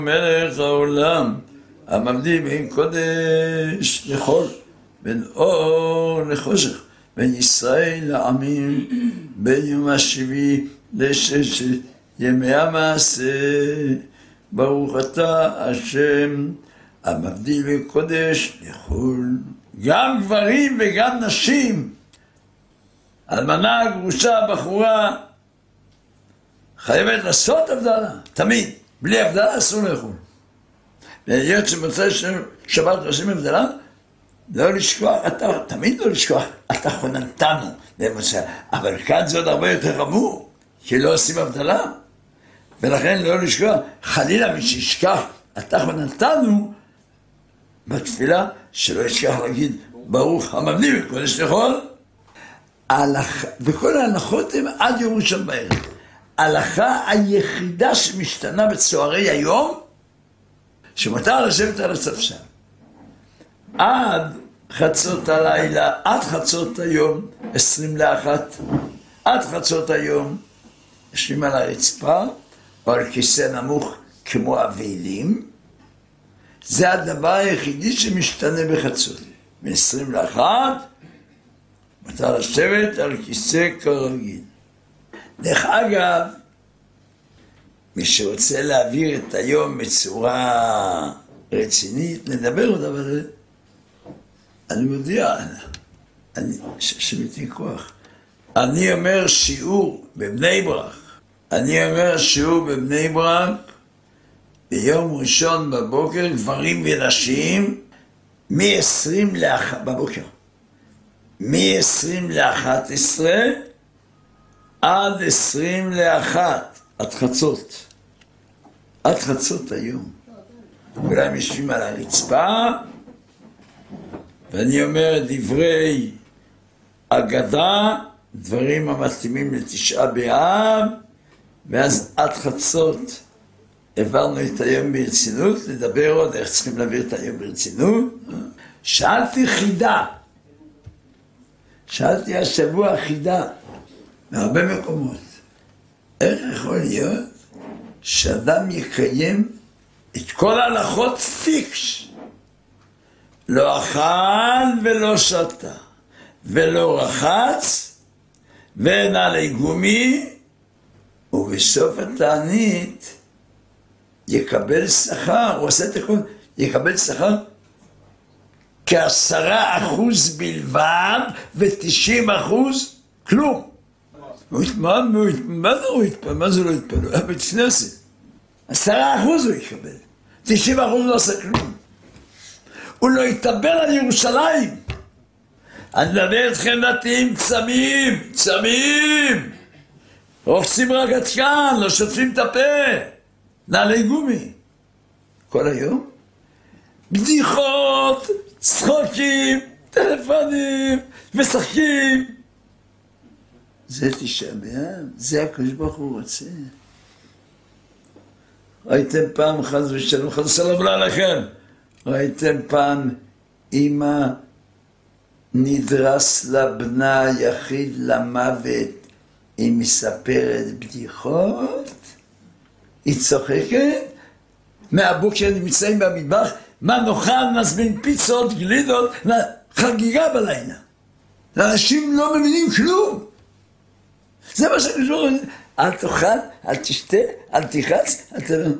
מלך העולם, המבדיל בין קודש לחול, בין אור לחושך, בין ישראל לעמים, בין יום השביעי לששת ימי המעשה. ברוך אתה השם, המבדיל בין קודש לחול. גם גברים וגם נשים, אלמנה, גרושה, בחורה, חייבת לעשות הבדלה, תמיד. בלי הבדלה אסור לאכול. והיות שמוצא שבת עושים הבדלה, לא לשכוח, תמיד לא לשכוח, אתה חוננתנו במוצא. אבל כאן זה עוד הרבה יותר חמור, כי לא עושים הבדלה. ולכן לא לשכוח, חלילה מי שישכח, אתה חוננתנו, בתפילה שלא ישכח להגיד, ברוך המבדיל בקודש לחול. וכל ההלכות הן עד יום ראשון בערב. ההלכה היחידה שמשתנה בצהרי היום, שמותר לשבת על הספסל. עד חצות הלילה, עד חצות היום, 21, עד חצות היום, יושבים על הרצפה, או על כיסא נמוך כמו אבלים. זה הדבר היחידי שמשתנה בחצות. מ-21, מותר לשבת על כיסא כרגיל. דרך אגב, מי שרוצה להעביר את היום בצורה רצינית, נדבר עוד, אבל אני מודיע, שמיתי כוח. אני אומר שיעור בבני ברק, ביום ראשון בבוקר, גברים ונשים, בבוקר, מ-20 ל-11, עד 21, עד חצות היום. כולם יושבים על הרצפה, ואני אומר דברי אגדה, דברים המתאימים לתשעה באב, ואז עד חצות העברנו את היום ברצינות, לדבר עוד איך צריכים להעביר את היום ברצינות. שאלתי השבוע חידה, מהרבה מקומות. איך יכול להיות שאדם יקיים את כל ההלכות פיקס? לא אכל ולא שתה, ולא רחץ, ונעלי גומי, ובסוף התענית יקבל שכר, הוא עושה את הכל, יקבל שכר כ10% בלבד, ו90% כלום. מה זה לא יתפלו? היה בית כנסת. 10% הוא יקבל. 90% לא עושה כלום. הוא לא יתאבל על ירושלים. אני מדבר אתכם דתיים צמים. רוחצים רגצ'קן, לא שוטפים את הפה. נעלי גומי. כל היום. בדיחות, צחוקים, טלפונים, משחקים. זה תשעה באב, זה הקדוש ברוך הוא רוצה. ראיתם פעם, חס ושלום לא עליכם, ראיתם פעם אמא נדרס לבנה יחיד למוות, היא מספרת בדיחות, היא צוחקת, מהבוקר נמצאים במטבח, מה נאכל, נזמין פיצות, גלידות, חגיגה בלילה. אנשים לא מבינים כלום. זה מה שקשור, אל תאכל, אל תשתה, אל תחץ, אל תראה.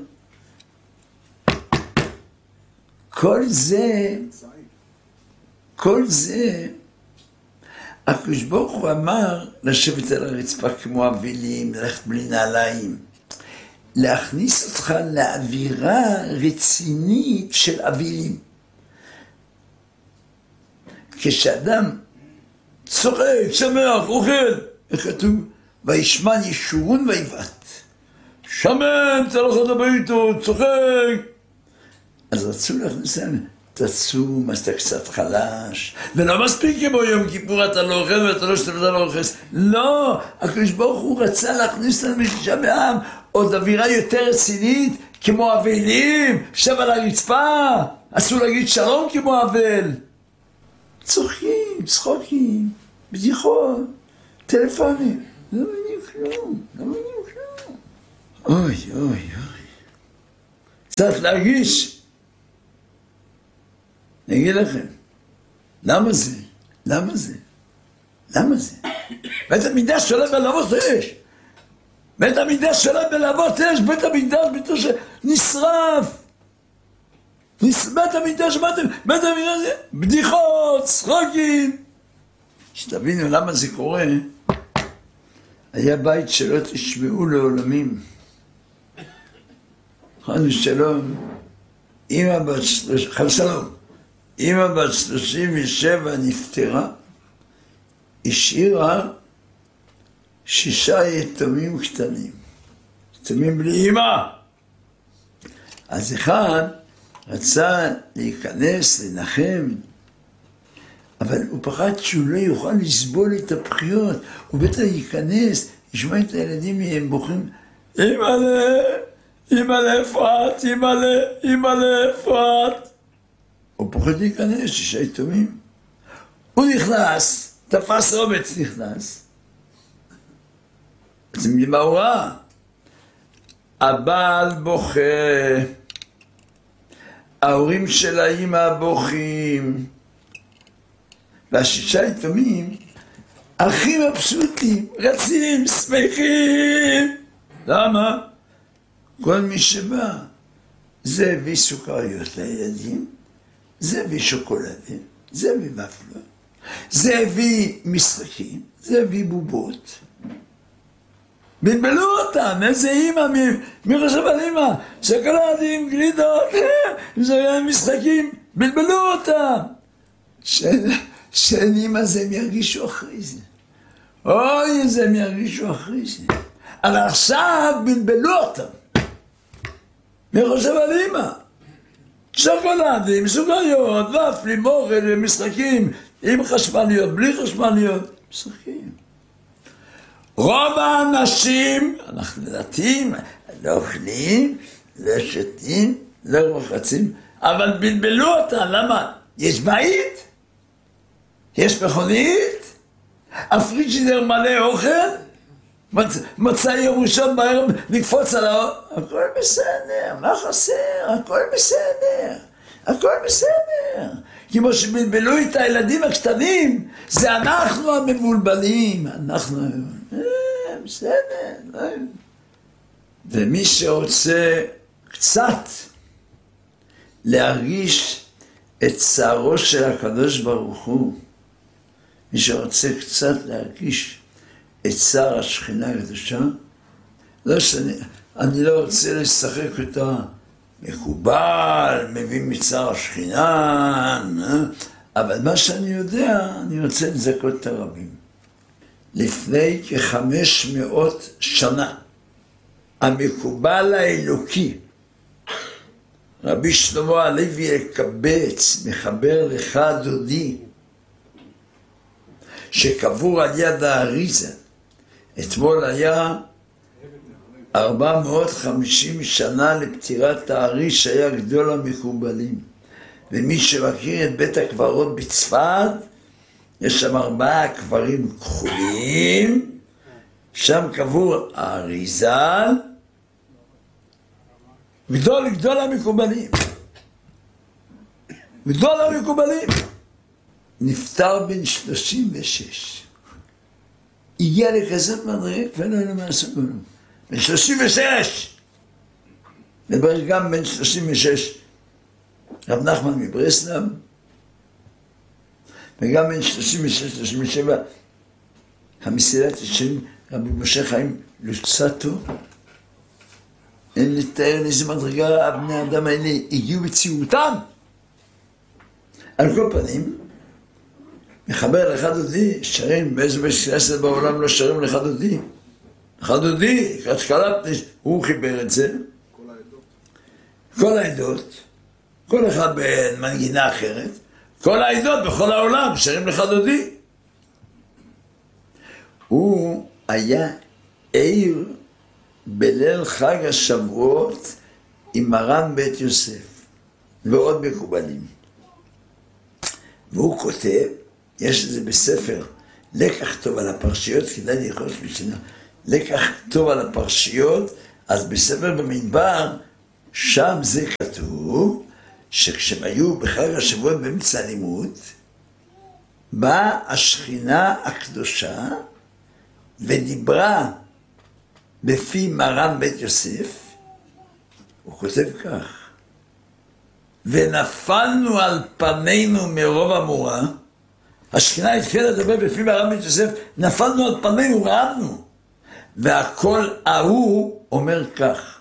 כל זה, הקדוש ברוך הוא אמר לשבת על הרצפה כמו אבלים, ללכת בלי נעליים. להכניס אותך לאווירה רצינית של אבלים. כשאדם צוחק, שמח, אוכל, איך כתוב? וישמן ישורון ויבעט. שמן, צריך לדבר איתו, צוחק. אז רצו להכניס להם, תצום, אז אתה קצת חלש. ולא מספיק כמו יום כיפור, אתה לא אוכל ואתה לא שתף, אתה לא אוכל. לא, הקדוש ברוך הוא רצה להכניס להם בתשעה באב, עוד אווירה יותר רצינית, כמו אבלים, שב על הרצפה, אסור להגיד שלום כמו אבל. צחוקים, בדיחות, טלפונים. לא מבינים כלום. אוי. קצת להרגיש. אני אגיד לכם, למה זה? למה זה? למה זה? בית המקדש עולה בלהבות אש. בית המקדש עולה בלהבות אש, בית המקדש בתור שנשרף. בית המקדש, בית המקדש, בדיחות, צחוקים. שתבינו למה זה קורה. היה בית שלא תשמעו לעולמים. חס ושלום, אמא בת 37 נפטרה, השאירה 6 יתומים קטנים, יתומים בלי אמא. אז אחד רצה להיכנס, לנחם, אבל הוא פחד שהוא לא יוכל לסבול את הבכיות. הוא בטח ייכנס, ישמע את הילדים הם בוכים, אמא'לה אפרת, אמא'לה אפרת. הוא פוחד להיכנס, 6 יתומים. הוא נכנס, תפס אומץ, נכנס. אז מה הוא ראה? הבעל בוכה, ההורים של האמא בוכים, וה6 יתומים הכי מבסוטים, רצים, שמחים. למה? כל מי שבא, זה הביא סוכריות לילדים, זה הביא שוקולדים, זה הביא ופלות, זה הביא משחקים, זה הביא בובות. בלבלו אותם, איזה אימא, מי חושב על אימא? שוקולדים, גלידות, זה היה משחקים, בלבלו אותם. שאין אימא זה הם ירגישו אחרי זה. אוי, זה הם ירגישו אחרי זה. אבל עכשיו בלבלו אותם. מי חושב על אימא? שוקולדים, סוכריות, ופלים, אוכל, משחקים, עם חשמליות, בלי חשמליות, משחקים. רוב האנשים, אנחנו דתיים, לא אוכלים, לא שותים, לא רוחצים, אבל בלבלו אותם, למה? יש בית? יש מכונית? הפריג'ידר מלא אוכל? מצא יום ראשון בערב לקפוץ על הכל בסדר, מה חסר? הכל בסדר, הכל בסדר. כמו שבלבלו את הילדים הקטנים, זה אנחנו המבולבלים, אנחנו בסדר. ומי שרוצה קצת להרגיש את צערו של הקדוש ברוך הוא, מי שרוצה קצת להרגיש את צער השכינה הקדושה, לא אני לא רוצה לשחק אותה מקובל, מביא מצער השכינה, אבל מה שאני יודע, אני רוצה לזכות את הרבים. לפני כ500 שנה, המקובל האלוקי, רבי שלמה הלוי אלקבץ, מחבר לך דודי, שקבור על יד האריזה, אתמול היה 450 שנה לפטירת הארי שהיה גדול המקובלים. ומי שמכיר את בית הקברות בצפת, יש שם 4 קברים כחולים, שם קבור האריזה, גדול המקובלים. גדול המקובלים. נפטר בן 36. הגיע לכזאת מדרגה, ואין לו מה לעשות לו. בן 36! מדבר גם בן 36. רב נחמן מברסלב, וגם בן 36-37, המסילת ישרים, רבי משה חיים לוצטו. אין לתאר לאיזה מדרגה הבני האדם האלה הגיעו בציאותם. על כל פנים, מחבר לך דודי, שרים באיזה בית כנסת בעולם לא שרים לך דודי. לך דודי, קלפניש, הוא חיבר את זה. כל העדות, כל אחד במנגינה אחרת, כל העדות בכל העולם שרים לך דודי. הוא היה עיר בליל חג השבועות עם מרן בית יוסף ועוד מקובלים. והוא כותב, יש את זה בספר, לקח טוב על הפרשיות, כדאי לרכוש בשבילה, לקח טוב על הפרשיות, אז בספר במדבר שם זה כתוב שכשהם היו בחג השבוע באמצע הלימוד, באה השכינה הקדושה ודיברה בפי מרן בית יוסף. הוא כותב כך: ונפלנו על פנינו מרוב המורה. השכינה התחילה לדבר בפי מרן בית יוסף, נפלנו על פנינו, רעדנו. והכל ההוא אומר כך: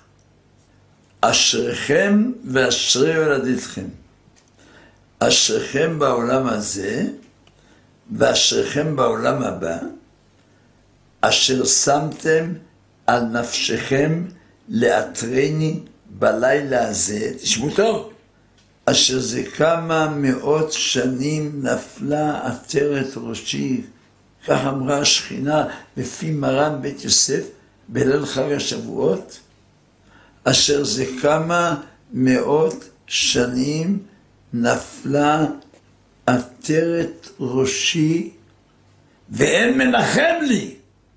אשריכם ואשרי ילדיכם, אשריכם בעולם הזה ואשריכם בעולם הבא, אשר שמתם על נפשכם לאתרני בלילה הזה. תשמעו טוב, אשר זה כמה מאות שנים נפלה עטרת ראשי, כך אמרה השכינה בפי מרן בית יוסף בליל חג השבועות. אשר זה כמה מאות שנים נפלה עטרת ראשי ואין מנחם לי,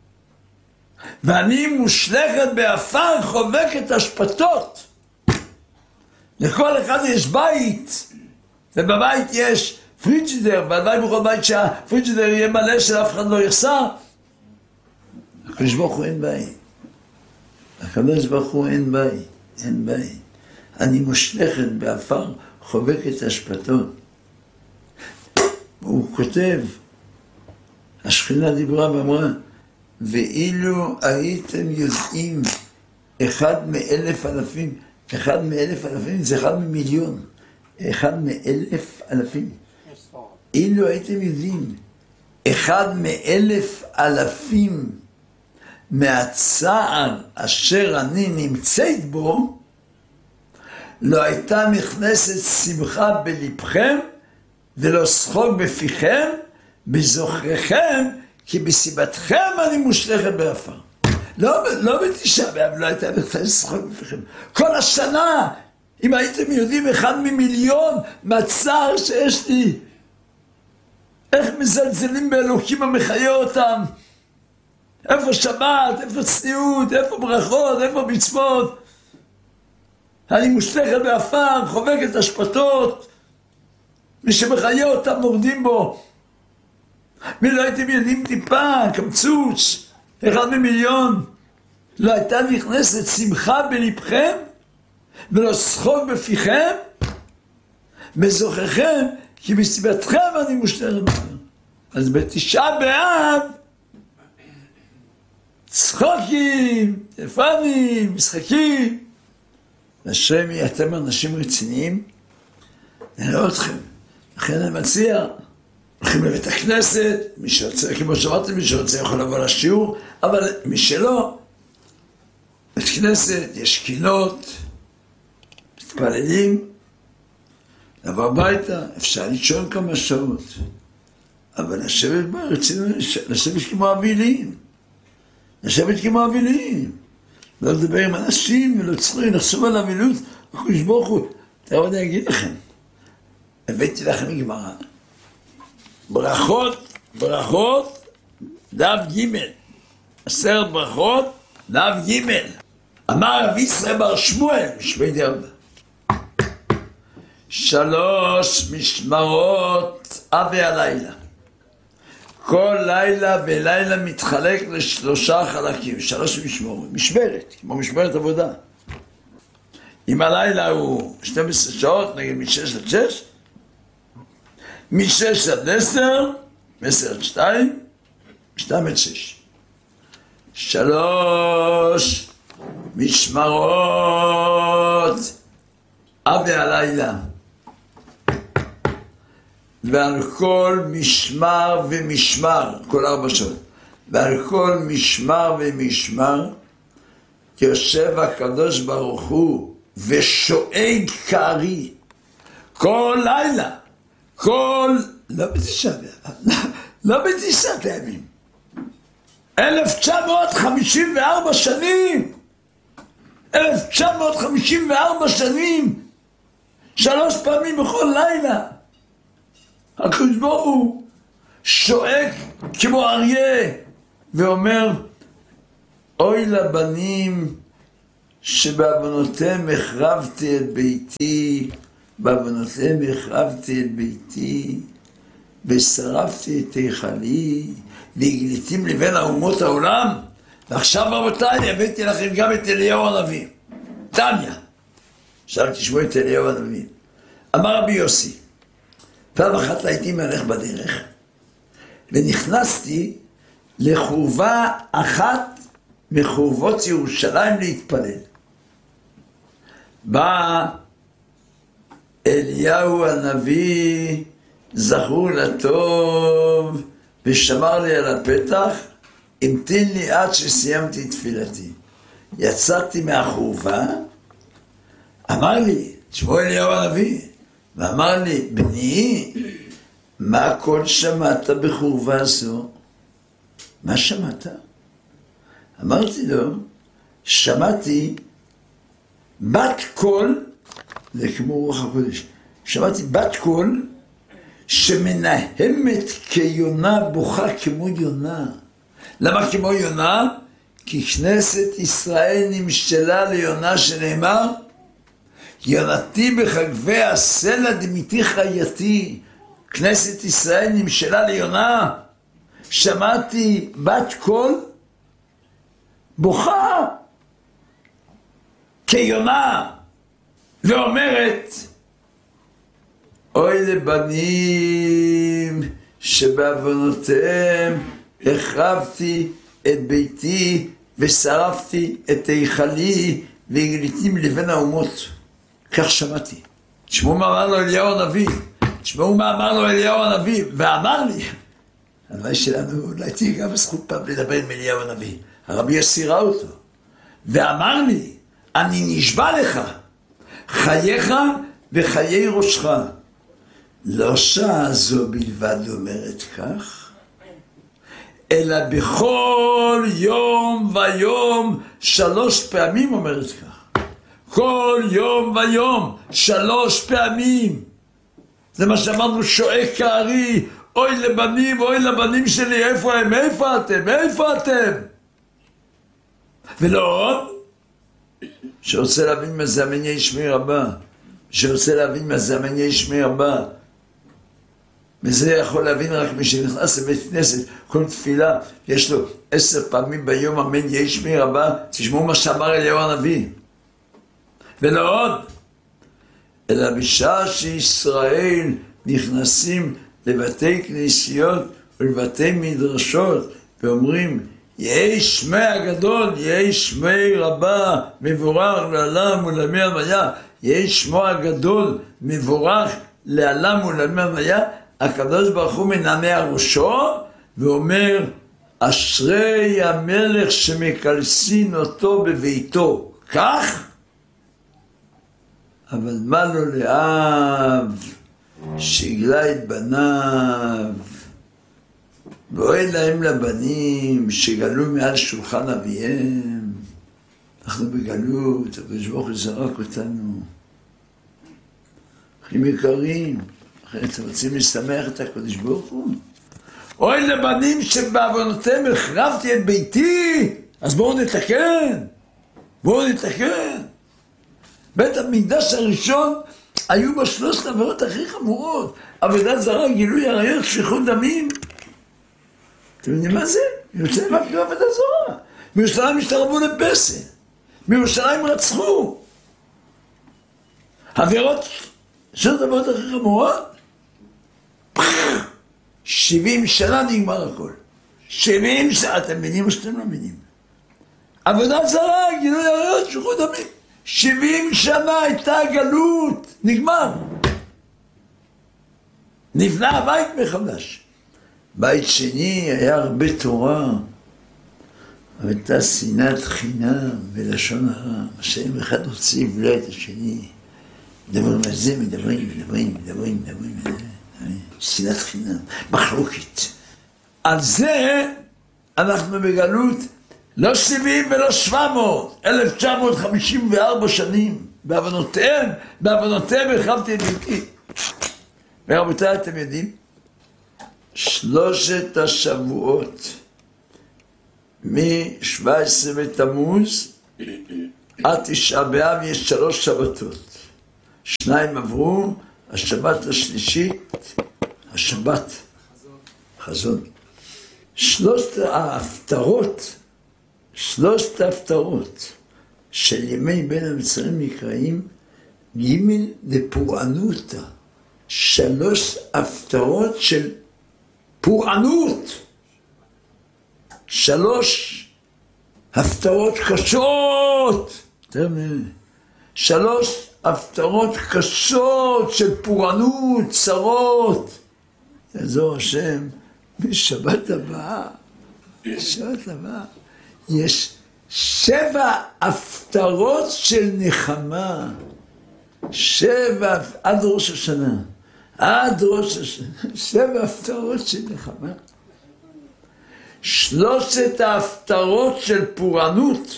ואני מושלכת באפר חובקת אשפתות. לכל אחד יש בית, ובבית יש פריג'ידר, והלוואי בכל בית שהפריג'ידר יהיה מלא שאף אחד לא יחסר. הקדוש ברוך הוא אין בית. הקדוש ברוך הוא אין בית, אין בית. אני מושלכת באפר חובקת אשפתות. הוא כותב, השכינה דיברה ואמרה, ואילו הייתם יודעים אחד מאלף אלפים, אחד מאלף אלפים זה אחד ממיליון, אחד מאלף אלפים. אילו הייתם יודעים אחד מאלף אלפים מהצער אשר אני נמצאת בו, לא הייתה נכנסת שמחה בלבכם ולא שחוק בפיכם, בזוכריכם, כי בסיבתכם אני מושלכת באפר. לא בתשעה באב, לא הייתה נכנסת שחוק בפיכם. כל השנה, אם הייתם יודעים אחד ממיליון מהצער שיש לי, איך מזלזלים באלוקים המחיה אותם, איפה שבת, איפה צניעות, איפה ברכות, איפה מצוות. אני מושלכת באפר, חובקת אשפתות, מי שמחיה אותם מורדים בו. מי לא הייתם יודעים טיפה, קמצוץ, אחד ממיליון, לא הייתה נכנסת שמחה בלבכם, ולא שחוק בפיכם, בזוכריכם, כי בסיבתכם אני מושלכת באפר. אז בתשעה באב, צחוקים, טלפונים, משחקים. השם, אתם אנשים רציניים, נראה אתכם. לכן אני מציע, הולכים לבית הכנסת, מי שרוצה, כמו שאמרתי, מי שרוצה יכול לבוא לשיעור, אבל מי שלא, בית כנסת, יש קינות, מתפללים, לבוא הביתה, אפשר לישון כמה שעות, אבל לשבת ברצינות, לשבת כמו אבילים. לשבת כמו אבילים, לא לדבר עם אנשים ולא צריכים לחשוב על אבילות. הקדוש ברוך הוא, תראו אני אגיד לכם, הבאתי לכם גמרא, ברכות, דף ג', 10 ברכות, דף ג'. אמר רבי ישראל בר שמואל, משמי דרבה, 3 משמרות אבי הלילה. כל לילה ולילה מתחלק לשלושה חלקים, 3 משמרות, משמרת, כמו משמרת עבודה. אם הלילה הוא 12 שעות, נגיד מ-6 עד 6, מ-6 עד 10, מ-10 עד 2, מ-2 עד 6. 3 משמרות אבי הלילה. ועל כל משמר ומשמר, כל 4 שעות, ועל כל משמר ומשמר, יושב הקדוש ברוך הוא ושואג כארי, כל לילה, לא בתשעה באבים, 1954 שנים, 1954 שנים, 3 פעמים בכל לילה, הקדוש ברוך הוא שואג כמו אריה ואומר, אוי לבנים שבעוונותיהם החרבתי את ביתי, בעוונותיהם החרבתי את ביתי, ושרפתי את היכלי, והגליתים לבין אומות העולם. ועכשיו רבותיי, הבאתי לכם גם את אליהו הנביא. תניא. עכשיו תשמעו את אליהו הנביא. אמר רבי יוסי, פעם אחת הייתי מהלך בדרך, ונכנסתי לחורבה אחת מחורבות ירושלים להתפלל. בא אליהו הנביא, זכור לטוב, ושמר לי על הפתח, המתין לי עד שסיימתי תפילתי. יצאתי מהחורבה, אמר לי, תשמעו אליהו הנביא, ואמר לי, בני, מה כל שמעת בחורבה זו? מה שמעת? אמרתי לו, שמעתי בת קול, זה כמו רוח הקודש, שמעתי בת קול שמנהמת כיונה, בוכה כמו יונה. למה כמו יונה? כי כנסת ישראל נמשלה ליונה, שנאמר, יונתי בחגבי הסלע דמיתי חייתי. כנסת ישראל נמשלה ליונה. שמעתי בת קול בוכה כיונה, ואומרת, אוי לבנים שבעוונותיהם החרבתי את ביתי ושרפתי את היכלי והגליתים לבין האומות. כך שמעתי. תשמעו מה אמר לו אליהו הנביא. תשמעו מה אמר לו אליהו הנביא. ואמר לי, הלוואי שלנו, אולי תהיה גם זכות פעם לדבר עם אליהו הנביא. הרבי יוסי ראה אותו. ואמר לי, אני נשבע לך, חייך וחיי ראשך. לא שעה זו בלבד אומרת כך, אלא בכל יום ויום 3 פעמים אומרת כך. כל יום ויום 3 פעמים. זה מה שאמרנו, שואק כארי, אוי לבנים שלי, איפה הם? איפה אתם? איפה אתם? ולא עוד, שרוצה להבין מה זה המניע שמי רבה, שרוצה להבין מה זה המניע שמי רבה, וזה יכול להבין רק מי שנכנס לבית כנסת, כל תפילה, יש לו 10 פעמים ביום אמן יהי שמי רבה. תשמעו מה שאמר אליהו הנביא. ולא עוד, אלא בשעה שישראל נכנסים לבתי כנסיות ולבתי מדרשות ואומרים, יהי שמי הגדול, יהי שמי רבה, מבורך לעולם ולעולמי הוויה, יהי שמו הגדול, מבורך לעולם ולעולמי הוויה, הקדוש ברוך הוא מנענע ראשו ואומר, אשרי המלך שמקלסין אותו בביתו. כך? אבל מה לו לאב שהגלה את בניו, ואוי להם לבנים שגלו מעל שולחן אביהם. אנחנו בגלות, הקדוש ברוך הוא זרק אותנו. אחים יקרים, אתם רוצים לשמח את הקדוש ברוך הוא? אוי לבנים שבעוונותיהם החרבתי את ביתי. אז בואו נתקן. בואו נתקן. בית המקדש הראשון היו בו 3 עבירות הכי חמורות. עבודת זרה, גילוי עריות, שפיכות דמים. אתם יודעים מה זה? ירושלים רק לא עבודת זרה. בירושלים השתרבו לפסל. בירושלים רצחו. עבירות, 3 עבירות הכי חמורות. 70 שנה נגמר הכל. 70 שנה, אתם מבינים או שאתם לא מבינים? עבודת זרה, גילוי עריות, שפיכות דמים. 70 שנה הייתה גלות, נגמר. נבנה הבית מחדש. בית שני היה הרבה תורה, הייתה שנאת חינם ולשון הרע. השם אחד הוציא ובלע את השני. מדברים על זה, מדברים. שנאת חינם, מחלוקת. על זה אנחנו בגלות לא 70 ולא 700, 1954 שנים. בעוונותיהם החרבתי את ביתי. ורבותיי, אתם יודעים? 3 השבועות מ-17 בתמוז עד תשעה באב יש 3 שבתות. 2 עברו, השבת השלישית, השבת, חזון. 3 ההפטרות של ימי בין המצרים נקראים ג' דפורענותא. 3 הפטרות של פורענות. 3 הפטרות קשות. 3 הפטרות קשות של פורענות, צרות. יעזור השם, בשבת הבאה, יש 7 הפטרות של נחמה. 7, עד ראש השנה. 7 הפטרות של נחמה. 3 ההפטרות של פורענות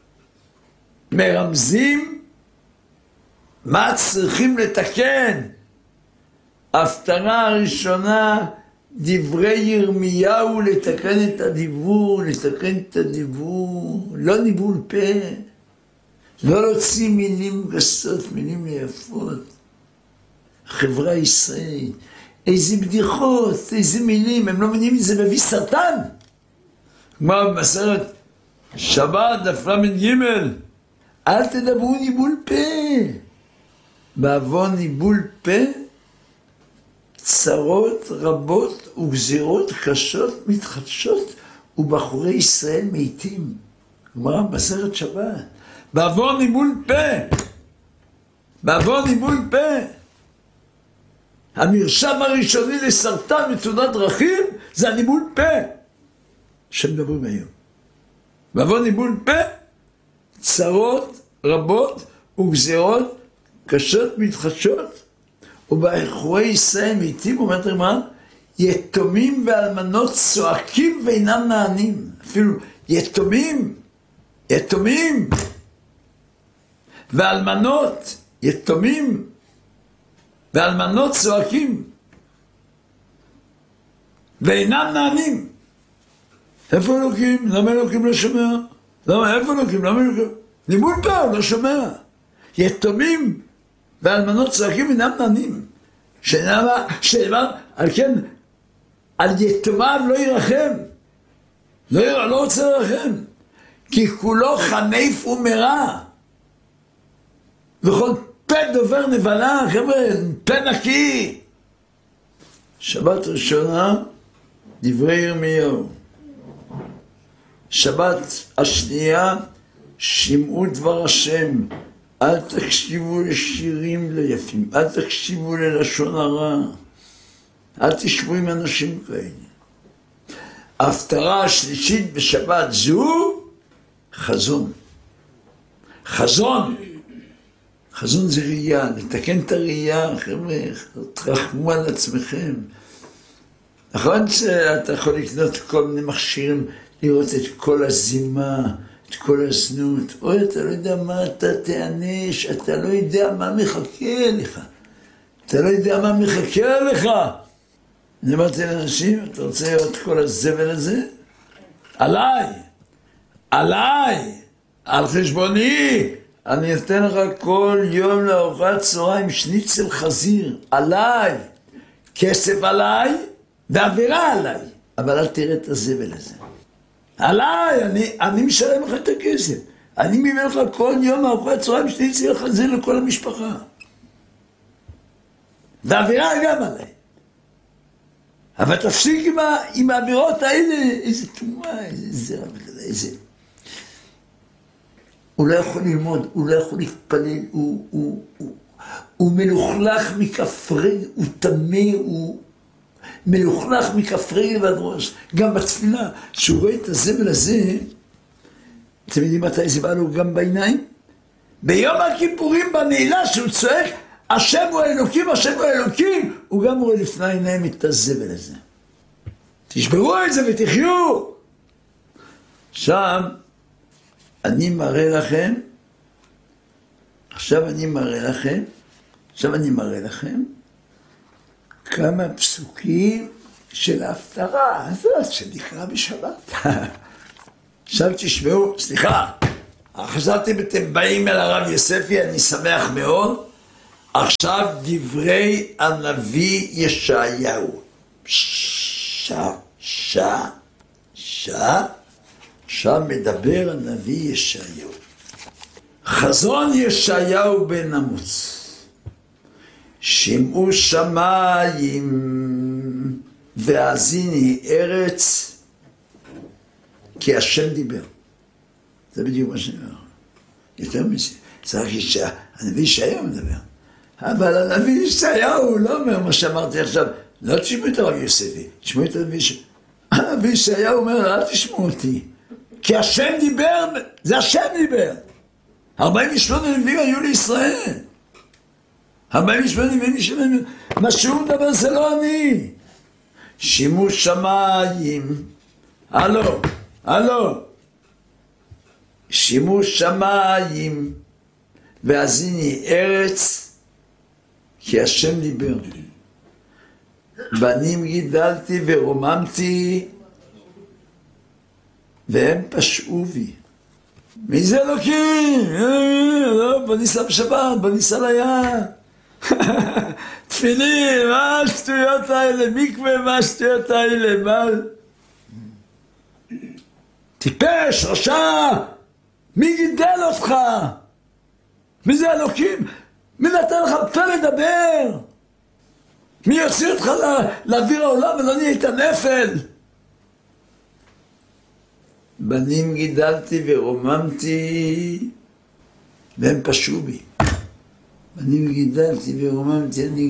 מרמזים מה צריכים לתקן. ההפטרה הראשונה, דברי ירמיהו, לתקן את הדיבור, לא ניבול פה, לא להוציא מילים גסות, מילים יפות. החברה הישראלית, איזה בדיחות, איזה מילים, הם לא מבינים את זה, מביא סרטן. כמו במסכת שבת, דף ל"ג, אל תדברו ניבול פה. בעוון ניבול פה, צרות רבות וגזירות קשות מתחדשות, ובחורי ישראל מתים. כלומר, במסכת שבת, בעוון ניבול פה. בעוון ניבול פה. המרשם הראשוני לסרטן ותאונת דרכים זה הניבול פה שמדברים היום. בעוון ניבול פה, צרות רבות וגזירות קשות מתחדשות, ובחורי ישראל מתים, אומרת הרמ"א, יתומים ואלמנות צועקים ואינם נענים. אפילו יתומים ואלמנות, יתומים ואלמנות צועקים ואינם נענים. איפה אלוקים? למה אלוקים לא שומע? איפה אלוקים? למה אלוקים? ניבול פה, הוא לא שומע. יתומים ואלמנות צועקים ואינם נענים. שנאמר, על כן, על יתומיו לא ירחם. לא רוצה לרחם. כי כולו חנף ומרע. וכל פה דובר נבלה, חבר'ה, פה נקי. שבת ראשונה, דברי ירמיהו. שבת השנייה, שמעו דבר השם. אל תקשיבו לשירים לא יפים, אל תקשיבו ללשון הרע. אל תשבו עם אנשים כאלה. ההפטרה השלישית בשבת זו, חזון. חזון זה ראייה, לתקן את הראייה, חבר'ה, תרחמו על עצמכם. נכון שאתה יכול לקנות כל מיני מכשירים, לראות את כל הזימה, את כל הזנות. אוי, אתה לא יודע מה אתה תענש, אתה לא יודע מה מחכה לך. אני אמרתי לאנשים, אתה רוצה לראות כל הזבל הזה? עליי, על חשבוני. אני אתן לך כל יום לארוחת צהריים שניצל חזיר, עליי, כסף עליי ועבירה עליי, אבל אל תראה את הזבל הזה. עליי, אני משלם לך את הכסף, אני מביא לך כל יום לארוחת צהריים שניצל חזיר לכל המשפחה, ועבירה גם עליי. אבל תפסיק עם האמירות האלה, איזה תמורה, איזה... הוא לא יכול ללמוד, הוא לא יכול להתפלל, הוא מלוכלך מכפרי, הוא תמה, הוא מלוכלך מכפרי ועד ראש. גם בתפילה, שהוא רואה את הזבל הזה, אתם יודעים מתי זה בא לו גם בעיניים? ביום הכיפורים בנעילה שהוא צועק, השם הוא האלוקים, השם הוא האלוקים, הוא גם רואה לפני עיניים את הזבל הזה. תשברו את זה ותחיו. שם, אני מראה לכם, עכשיו אני מראה לכם כמה פסוקים של ההפטרה הזאת שנקרא בשבת. עכשיו תשמעו, סליחה, חשבתי אתם באים אל הרב יוספי, אני שמח מאוד. עכשיו דברי הנביא ישעיהו. שם מדבר הנביא ישעיהו. חזון ישעיהו בן אמוץ. שמעו שמיים והאזיני ארץ, כי השם דיבר. זה בדיוק מה שאני אומר. יותר מזה, צריך הנביא ישעיהו מדבר. אבל הנביא ישעיהו לא אומר מה שאמרתי עכשיו. לא תשמעו את הרב יוספי, תשמעו את הנביא ישעיהו. הנביא ישעיהו אומר, אל תשמעו אותי. כי השם דיבר, זה השם דיבר. 48 נביאים היו לישראל. 48 נביאים שלהם, מה שהוא מדבר זה לא אני. שמעו שמיים, הלו, שמעו שמיים, והאזיני ארץ, כי השם דיבר. בנים גידלתי ורוממתי, והם פשעו בי. מי זה אלוקים? בוא ניסע בשבת, בוא ניסע לים. תפילין, מה השטויות האלה? מקווה, מה השטויות האלה? מה? טיפש, רשע! מי גידל אותך? מי זה אלוקים? מי נתן לך פה לדבר? מי יוציא אותך לאוויר העולם ולא נהיית נפל? בנים גידלתי ורוממתי, והם פשעו בי. בנים גידלתי ורוממתי, אני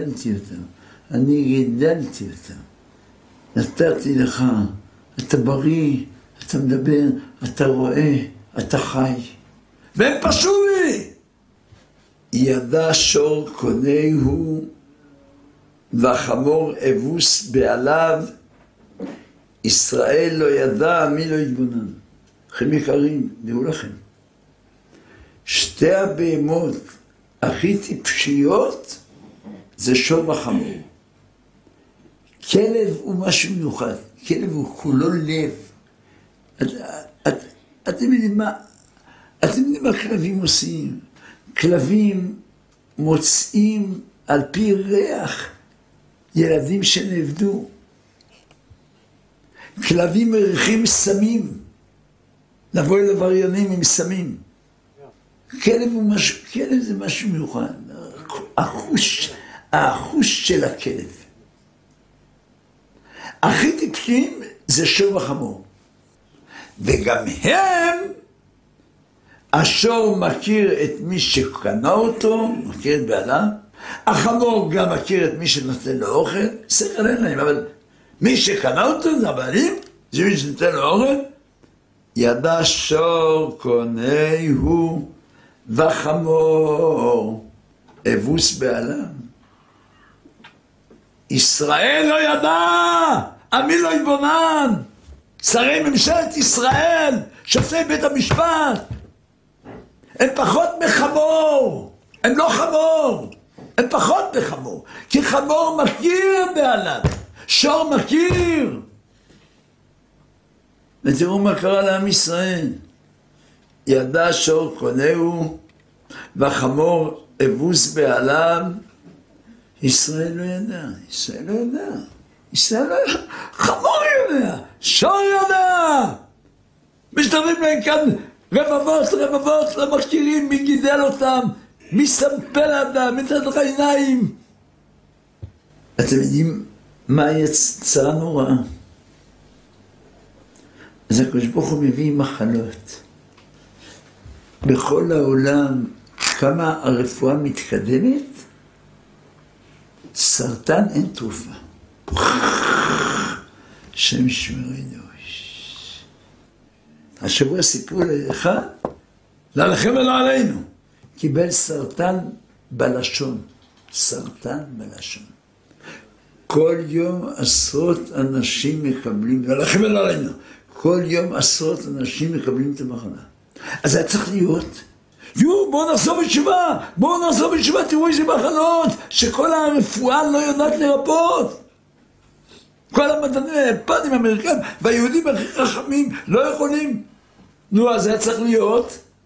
גידלתי אותם. נתתי לך, אתה בריא, אתה מדבר, אתה רואה, אתה חי. והם פשעו בי! ידע שור קונהו, והחמור אבוס בעליו, ישראל לא ידע, מי לא יתבונן. אחים יקרים, דעו לכם. שתי הבהמות הכי טיפשיות זה שור וחמור. כלב הוא משהו מיוחד. כלב הוא כולו לב. אתם יודעים מה כלבים עושים? כלבים מוצאים על פי ריח ילדים שנאבדו. כלבים מריחים סמים, לבוא אל עבריינים עם סמים. כלב זה משהו מיוחד, החוש של הכלב. הכי טיפשים זה שור וחמור. וגם הם, השור מכיר את מי שקנה אותו, מכיר את בעליו, החמור גם מכיר את מי שנותן לו אוכל, שכל אין להם, אבל מי שקנה אותו זה הבעלים, זה מי שנותן לו אוכל. ידע שור קונהו וחמור אבוס בעליו. ישראל לא ידע, עמי לא יתבונן. שרי ממשלת ישראל, שופטי בית המשפט, הם פחות מחמור, הם לא חמור, הם פחות מחמור, כי חמור מכיר בעליו, שור מכיר. ותראו מה קרה לעם ישראל. ידע שור קונהו וחמור אבוס בעליו. ישראל לא ידע, חמור יודע, שור יודע. משתרבים להם כאן רבבות, לא מכירים מי גידל אותם, מי סמפל אדם, מי נתן לך עיניים. אתם יודעים מה יצא נורא? אז הקדוש ברוך הוא מביא מחלות. בכל העולם, כמה הרפואה מתקדמת, סרטן אין תרופה. שם שמרינו. השבוע סיפרו לאחד, לא לכם ולא עלינו. קיבל סרטן בלשון. כל יום עשרות אנשים מקבלים, לא לכם ולא עלינו. כל יום עשרות אנשים מקבלים את המחלה. אז היה צריך להיות, בואו נחזור בתשובה, תראו איזה מחלות, שכל הרפואה לא יודעת לרפות. כל המדענים היפנים, האמריקאים, והיהודים הכי חכמים לא יכולים. אז היה צריך להיות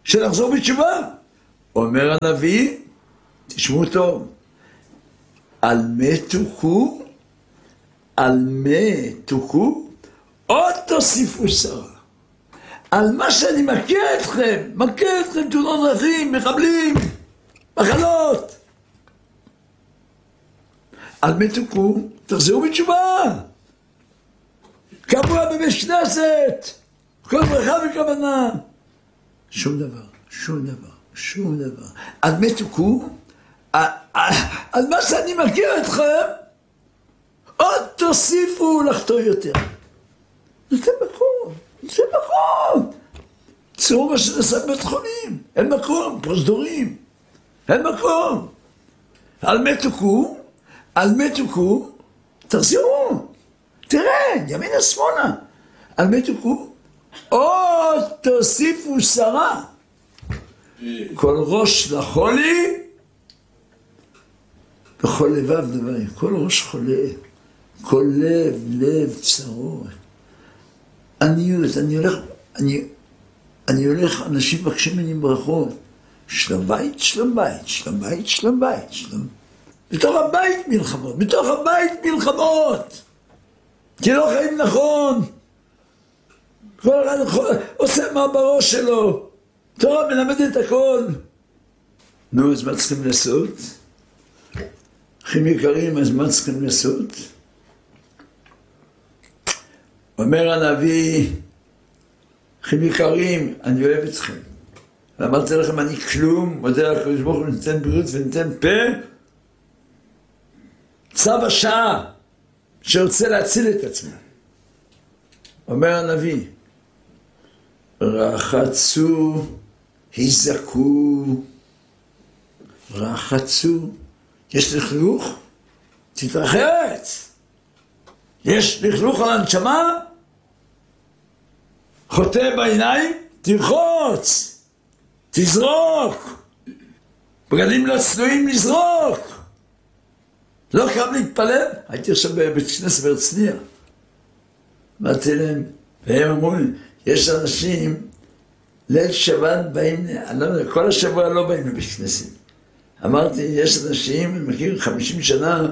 שנחזור בתשובה. אומר הנביא, תשמעו טוב, על מה תוכו, עוד תוסיפו שרה. על מה שאני מכה אתכם, תאונות דרכים, מחבלים, מחלות. על מה תוכו, תחזרו בתשובה. קבוע בבית כנסת, כל ברכה וכוונה. שום דבר. על מה תוכו, על מה שאני מכה אתכם, עוד תוסיפו לחטוא יותר. זה מקום. תראו מה שנעשה בבית חולים. אין מקום, פרוזדורים. אין מקום. על מה תוכו, תחזירו. תראה, ימינה שמאלה. על מה תוכו, עוד תוסיפו שרה. כל ראש לחולי, וכל לבב דברים. כל ראש חולה. כל לב צרות. אני הולך, אנשים מבקשים ממני ברכות. שלום בית. בתוך הבית מלחמות. כי לא חיים נכון. כל אחד עושה מה בראש שלו. תורה מלמדת הכל. נו, אז מה צריכים לעשות? אחים יקרים, אז מה צריכים לעשות? אומר הנביא, אחים יקרים, אני אוהב אתכם. ואמרתי לכם, אני כלום, מודה לקדוש ברוך הוא, ניתן בריאות וניתן פה. צו השעה שרוצה להציל את עצמו. אומר הנביא, רחצו, היזקו, יש לכלוך? תתרחץ. יש לכלוך על הנשמה? חוטא בעיניים? תרחוץ. תזרוק. בגדים לא צנועים לזרוק. לא קם להתפלל? הייתי עכשיו בבית כנסת בהרצליה. אמרתי להם, והם אמרו לי, יש אנשים, ליל שבת באים, אני לא יודע, כל השבוע לא באים לבית כנסת. אמרתי, יש אנשים, אני מכיר 50 שנה,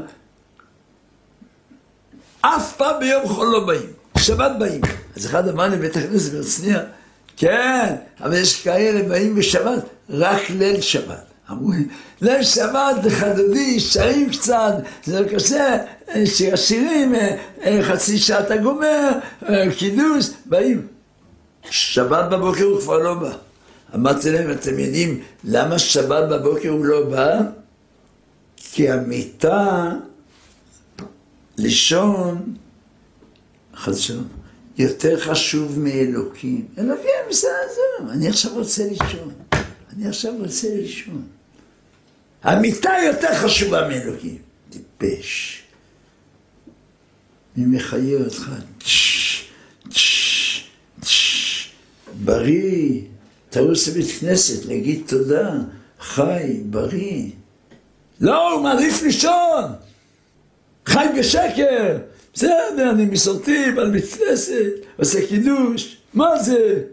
אף פעם ביום חול לא באים, שבת באים. אז אחד אמר לי בית הכנסת בהרצליה, כן, אבל יש כאלה באים בשבת, רק ליל שבת. אמרו לי, ליל שבת חדודי, שרים קצת, זה לא קשה, שירים, חצי שעה אתה גומר, קידוש, באים. שבת בבוקר הוא כבר לא בא. אמרתי להם, אתם יודעים למה שבת בבוקר הוא לא בא? כי המיטה, לישון, חד שלום, יותר חשוב מאלוקים. אלוקים, בסדר, אני עכשיו רוצה לישון. המיטה יותר חשובה מאלוקים. טיפש. מי מחיה אותך? בריא. תרוץ לבית כנסת, להגיד תודה. חי, בריא. לא, הוא מעדיף לישון. חי בשקר. בסדר, אני מסורתי, בעל בית כנסת, עושה קידוש. מה זה?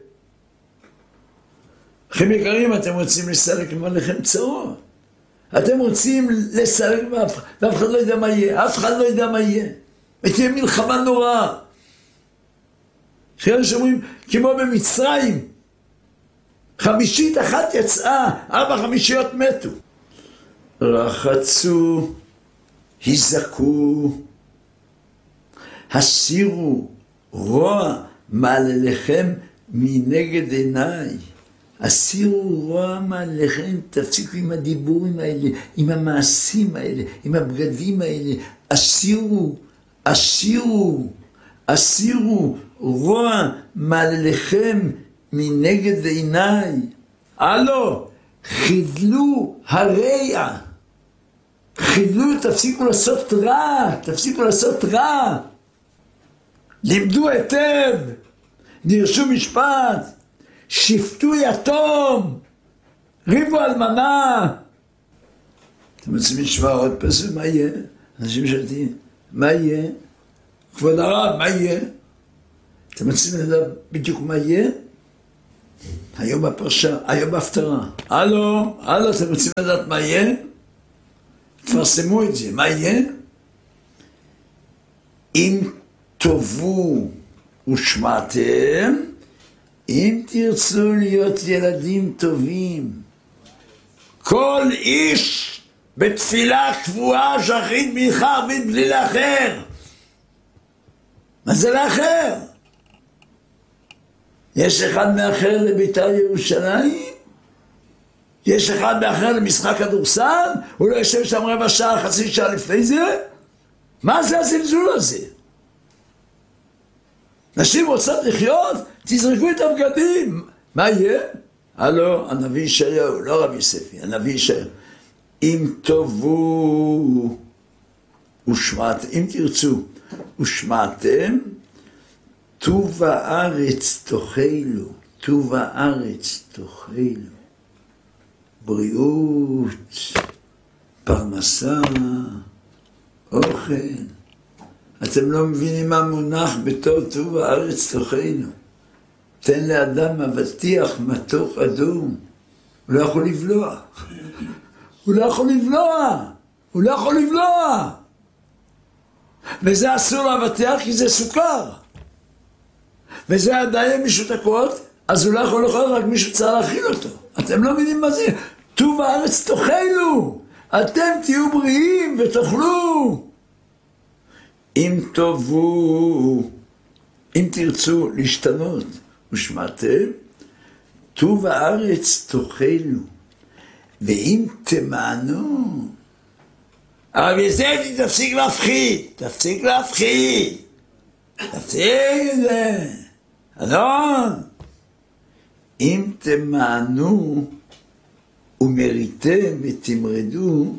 אחים יקרים, אתם רוצים לסלק עליכם צרות. אתם רוצים לסלק ואף אחד לא יודע מה יהיה. ותהיה מלחמה נוראה. אחרי שאומרים, כמו במצרים, 50 אחת יצאה, 4 חמישיות מתו. רחצו, היזקו, הסירו רוע מעלליכם מנגד עיניי. הסירו רוע מעלליכם, תפסיקו עם הדיבורים האלה, עם המעשים האלה, עם הבגדים האלה. הסירו רוע מעלליכם מנגד עיניי. הלו, חידלו הרע. תפסיקו לעשות רע. לימדו היטב, דירשו משפט, שפטו יתום, ריבו אלמנה. אתם רוצים לשמוע עוד פסוק, מה יהיה? אנשים שואלים, מה יהיה? כבוד הרב, מה יהיה? אתם רוצים לדעת בדיוק מה יהיה? היום בפרשה, היום בהפטרה. הלו, אתם רוצים לדעת מה יהיה? תפרסמו את זה, מה יהיה? אם תאהבו ושמעתם, אם תרצו להיות ילדים טובים. כל איש בתפילה קבועה שחרית מנחה ערבית בלי לאחר. מה זה לאחר? יש אחד מאחר לבית"ר ירושלים? יש אחד מאחר למשחק כדורסל? הוא לא יושב שם רבע שעה, חצי שעה לפני זה? מה זה הזלזול הזה? נשים רוצות לחיות? תזרקו את הבגדים. מה יהיה? הלו, הנביא ישעיהו, לא רבי יוספי, הנביא ישעיהו. אם תאהבו ושמעתם, אם תרצו ושמעתם, טוב הארץ תאכלו, טוב הארץ תאכלו. בריאות, פרנסה, אוכל. אתם לא מבינים מה מונח בתור טוב הארץ תאכלו. תן לאדם אבטיח מתוק אדום. הוא לא יכול לבלוע. הוא לא יכול לבלוע. הוא לא יכול לבלוע. וזה אסור לאבטיח כי זה סוכר. וזה עדיין משותקות, אז הוא לא יכול לאכול, רק מישהו צריך להכיל אותו. אתם לא מבינים מה זה? טוב הארץ תאכלו. אתם תהיו בריאים ותאכלו. אם תאהבו, אם תרצו להשתנות ושמעתם, טוב הארץ תאכלו. ואם תמענו, הרב יוספי תפסיק להפחיד, תפסיק להפחיד. תפסיק את זה. אלון, אם תמענו ומריתם ותמרדו,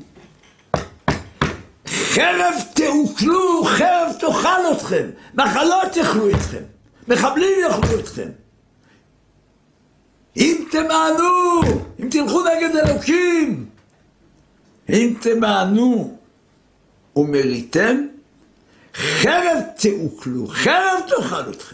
חרב תאוכלו, חרב תאכל אתכם, מחלות יאכלו אתכם, מחבלים יאכלו אתכם. אם תמענו, אם תלכו נגד אלוקים, אם תמענו ומריתם, חרב תאוכלו, חרב תאכל אתכם.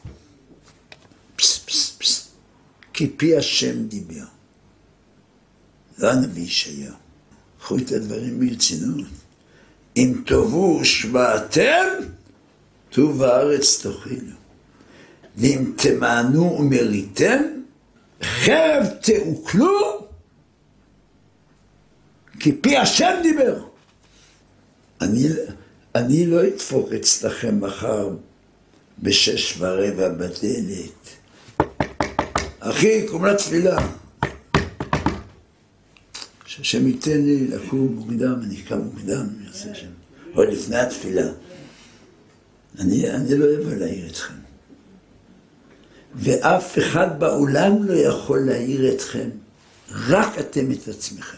פס פס פס, כי פי השם דיבר. זה הנביא ישעיהו. קחו את הדברים ברצינות. אם תאהבו ושמעתם, טוב הארץ תאכלו. ואם תמענו ומריתם, חרב תאוכלו, כי פי השם דיבר. אני לא אדפוק אצלכם מחר ב6:15 בדלת. אחי, קום לתפילה. שהשם ייתן לי לקום מוקדם, אני קם מוקדם, אני עושה שם. עוד לפני התפילה. אני לא אוהב להעיר אתכם. ואף אחד בעולם לא יכול להעיר אתכם, רק אתם את עצמכם.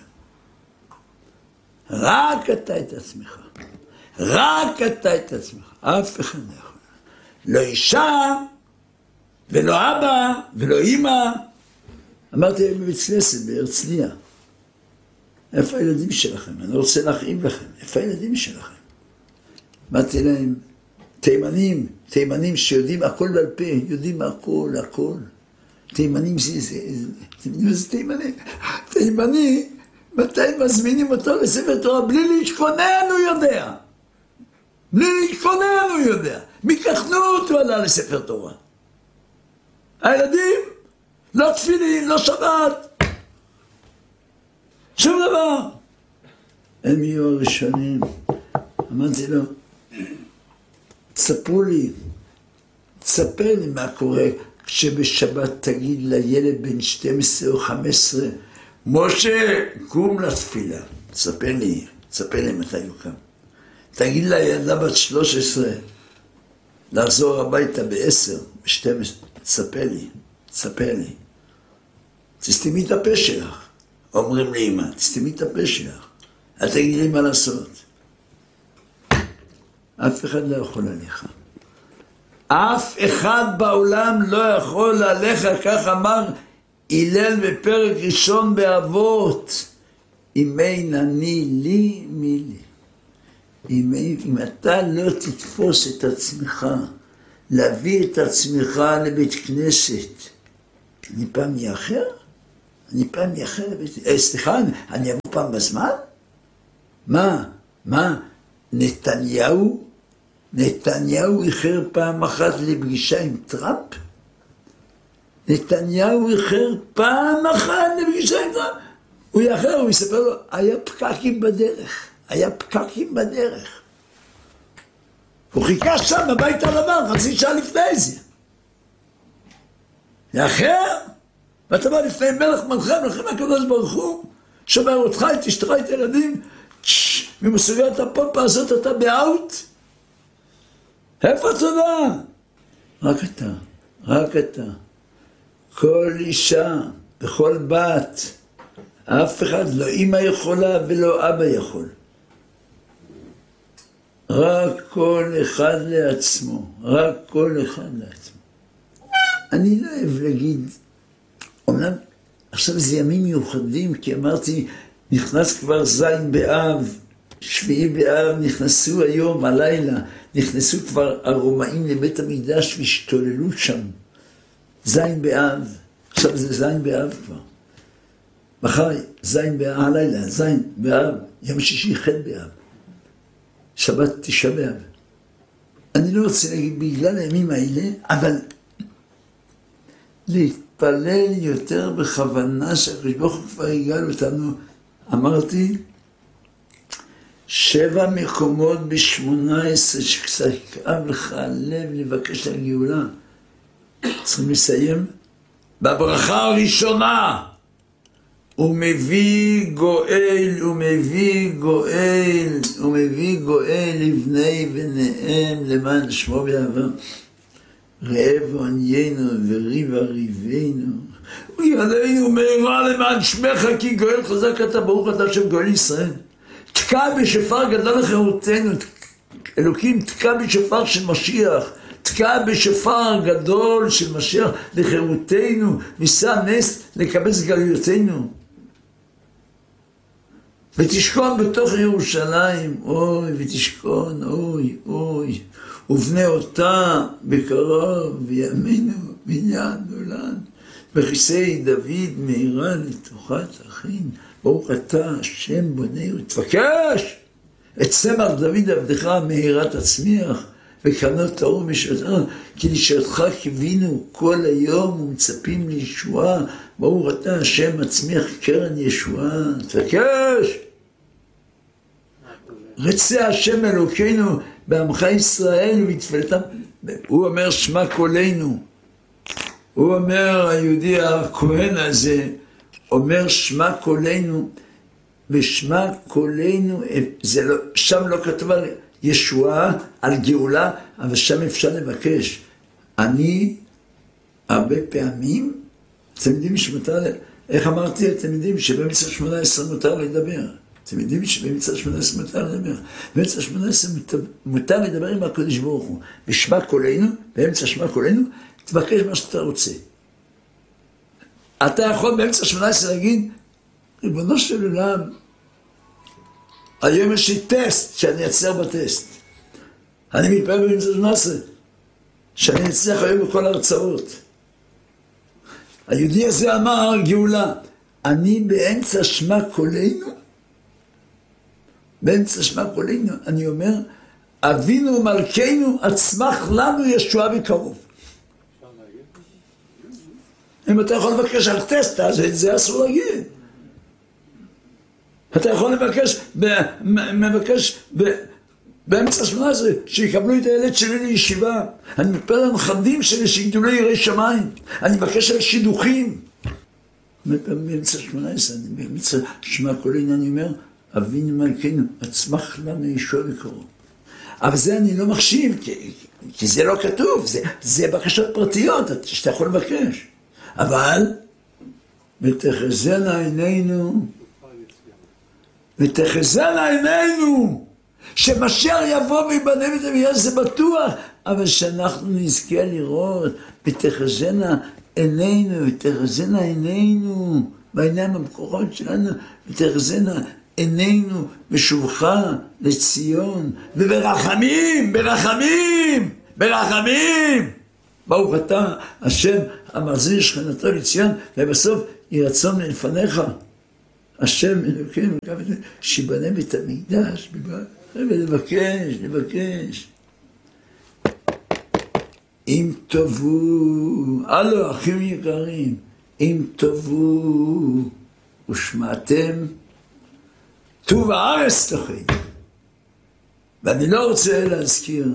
רק אתה את עצמך. רק אתה את עצמך. אף אחד לא יכול. לא אישה, ולא אבא, ולא אמא. אמרתי להם בבית כנסת בהרצליה. איפה הילדים שלכם? אני רוצה להכאיב לכם. איפה הילדים שלכם? אמרתי להם, תימנים שיודעים הכל בעל פה, יודעים הכל. תימנים זה תימני. תימני, מתי מזמינים אותו לספר תורה? בלי להתכונן הוא יודע. בלי להתכונן הוא יודע. מכחנות הוא עלה לספר תורה. הילדים, לא תפילין, לא שבת. שום דבר. הם יהיו הראשונים. אמרתי לו, תספרו לי, תספר לי מה קורה כשבשבת תגיד לילד בן 12 או 15, משה, קום לתפילה. תספר לי מתי הוא קם. תגיד לילדה בת 13, לחזור הביתה ב10, ב12, תספר לי. תסתמי את הפה שלך. אומרים לאמא, תסתמי את הפה שלך. אל תגיד לי מה לעשות. אף אחד לא יכול עליך. אף אחד בעולם לא יכול עליך, כך אמר הלל בפרק ראשון באבות. אם אין אני לי, מי לי. אם אתה לא תתפוס את עצמך, להביא את עצמך לבית כנסת, אני פעם יאחר? סליחה, אני אבוא פעם בזמן? מה? נתניהו איחר פעם אחת לפגישה עם טראמפ? נתניהו איחר פעם אחת לפגישה עם טראמפ? הוא יאחר, הוא יספר לו, היה פקקים בדרך. הוא חיכה שם בבית הלבן, חצי שעה לפני זה. יאחר? ואתה בא לפני מלך מלכם הקדוש ברוך הוא, שומר אותך, את אשתך, את ילדים, ממסוגלת הפולפה הזאת אתה באאוט? איפה תודה? רק אתה. כל אישה וכל בת, אף אחד, לא אמא יכולה ולא אבא יכול. רק כל אחד לעצמו. אני לא אוהב להגיד, אומנם עכשיו זה ימים מיוחדים, כי אמרתי, נכנס כבר זין באב, שביעי באב, נכנסו היום, הלילה, נכנסו כבר הרומאים לבית המקדש והשתוללו שם. זין באב, עכשיו זה זין באב כבר. מחר זין באב, הלילה, זין באב, יום שישי ח' באב. שבת תשעה באב. אני לא רוצה להגיד בגלל הימים האלה, אבל להתפלל יותר בכוונה שהקדוש ברוך הוא כבר הגענו אותנו. אמרתי, 7 מקומות ב18 שקצת כאב לך הלב לבקש על גאולה. צריכים לסיים בברכה הראשונה. הוא מביא גואל לבני בניהם למען שמו ויאהבם. רעב ועניינו וריב ריבנו. ויעלנו מהרה למען שמך כי גואל חזק אתה ברוך אתה שם גואל ישראל. תקע בשופר גדול לחירותנו. אלוקים תקע בשופר של משיח. תקע בשופר גדול של משיח לחירותנו. ניסה נס לקבץ גלויותינו. ותשכון בתוך ירושלים, ותשכון, ובנה אותה בקרוב, וימינו בניין נולד, בכיסא דוד מהירה לתוכת אחין, ברוך אתה השם בוננו, תבקש את צמח דוד עבדך מהירה תצמיח, וקרנות טהור משעתך, כי לשעתך קיווינו כל היום ומצפים לישועה, ברוך אתה השם מצמיח קרן ישועה, תבקש. רצה השם אלוקינו בעמך ישראל ובתפילתם. הוא אומר שמע קולנו. הוא אומר היהודי הכהן הזה, אומר שמע קולנו, ושמע קולנו, זה לא, שם לא כתוב על ישועה, על גאולה, אבל שם אפשר לבקש. אני הרבה פעמים, אתם יודעים שמותר, איך אמרתי, אתם יודעים שבאמצע 18 מותר לדבר. אתם יודעים שבאמצע 18 מותר לדבר. באמצע 18 מותר לדבר עם הקדוש ברוך הוא. בשמע קולנו, באמצע שמע קולנו, תבקש מה שאתה רוצה. אתה יכול באמצע 18 להגיד, ריבונו של עולם, היום יש לי טסט, שאני אצליח בטסט. אני מתפעל באמצע 18, שאני אצליח היום בכל ההרצאות. היהודי הזה אמר גאולה, אני באמצע שמע קולנו, אני אומר, אבינו ומלכנו, עצמך לנו ישועה בקרוב. אם אתה יכול לבקש על טסט, אז זה אסור להגיד. אתה יכול מבקש באמצע 18, שיקבלו את הילד שלי לישיבה. אני מתפלל על הנכדים שלי שיגדלו ליראי שמיים. אני מבקש על שידוכים. באמצע 18, באמצע שמע קולנו, אני אומר, אבינו מלכנו, עצמך לנו ישועה בקרוב. אבל זה אני לא מחשיב, כי זה לא כתוב, זה בקשות פרטיות, שאתה יכול לבקש. אבל, ותחזינה עינינו, שמשיח יבוא ויבנה בית המקדש, זה בטוח, אבל שאנחנו נזכה לראות, ותחזינה עינינו, בעיניים המקורות שלנו, ותחזינה עינינו בשובך לציון, וברחמים, ברוך אתה, השם המחזיר שכנתו לציון, ובסוף יהי רצון מלפניך. השם אלוקים, שיבנה בית המקדש, לבקש. אם טובו, הלו, אחים יקרים, אם טובו ושמעתם, טוב הארץ תאכלו. ואני לא רוצה להזכיר,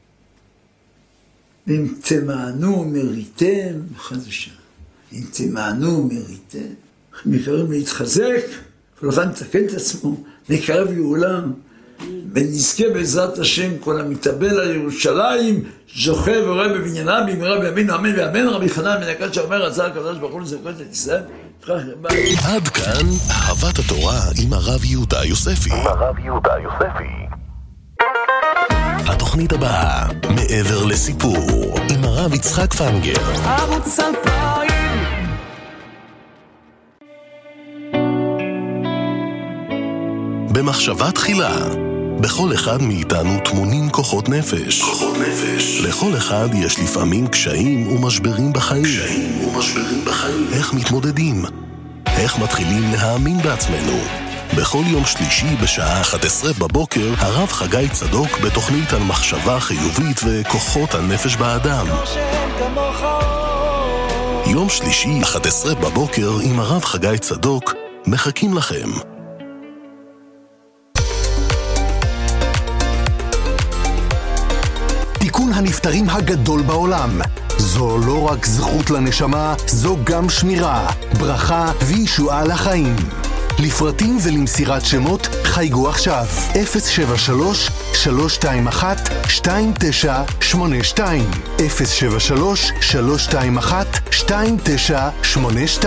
אם תמענו מריתם, חדשה. אם תמענו מריתם, מקרבים להתחזק, כל אחד מתקן את עצמו, נקרב גאולה, ונזכה בעזרת השם כל המתאבל על ירושלים, זוכה ורואה בבניינה, במהרה בימינו אמן ואמן. רבי חנן בן הקדוש שאומר, רצה הקדוש ברוך הוא לזכות את ישראל. עד כאן אהבת התורה עם הרב יהודה יוספי. התוכנית הבאה, מעבר לסיפור, עם הרב יצחק פנגר. ערוץ 2000. במחשבה תחילה, בכל אחד מאיתנו טמונים כוחות נפש. לכל אחד יש לפעמים קשיים ומשברים בחיים. איך מתמודדים? איך מתחילים להאמין בעצמנו? בכל יום שלישי בשעה 11 בבוקר, הרב חגי צדוק בתוכנית על מחשבה חיובית וכוחות הנפש באדם. יום שלישי 11 בבוקר עם הרב חגי צדוק, מחכים לכם. תיקון הנפטרים הגדול בעולם. זו לא רק זכות לנשמה, זו גם שמירה, ברכה וישועה לחיים. לפרטים ולמסירת שמות חייגו עכשיו 073-321-2982 073-321-2982.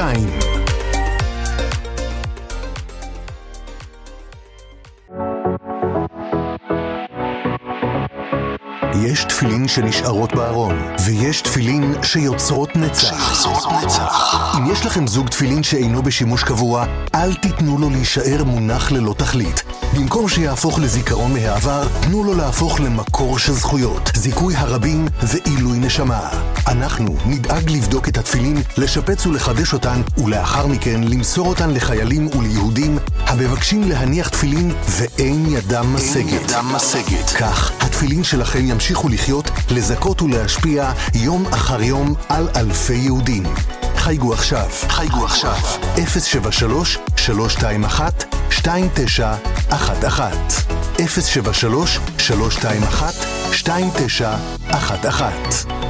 יש תפילין שנשארות בארון, ויש תפילין שיוצרות נצח. אם יש לכם זוג תפילין שאינו בשימוש קבוע, אל תיתנו לו להישאר מונח ללא תכלית. במקום שיהפוך לזיכרון מהעבר, תנו לו להפוך למקור של זכויות, זיכוי הרבים ועילוי נשמה. אנחנו נדאג לבדוק את התפילין, לשפץ ולחדש אותן, ולאחר מכן למסור אותן לחיילים וליהודים המבקשים להניח תפילין ואין ידם משגת. כך, התפילין שלכם ימשיכו לחיות, לזכות ולהשפיע יום אחר יום על אלפי יהודים. חייגו עכשיו 073-321-2911 073-321-2911